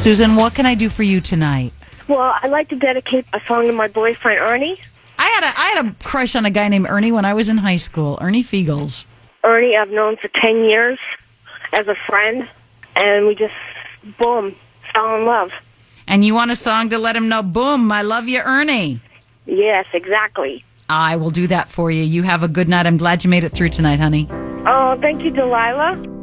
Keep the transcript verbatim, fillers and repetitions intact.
Susan, what can I do for you tonight? Well, I'd like to dedicate a song to my boyfriend, Ernie. I had a I had a crush on a guy named Ernie when I was in high school, Ernie Fiegels. Ernie, I've known for ten years as a friend, and we just, boom, fell in love. And you want a song to let him know, boom, I love you, Ernie. Yes, exactly. I will do that for you. You have a good night. I'm glad you made it through tonight, honey. Oh, thank you, Delilah.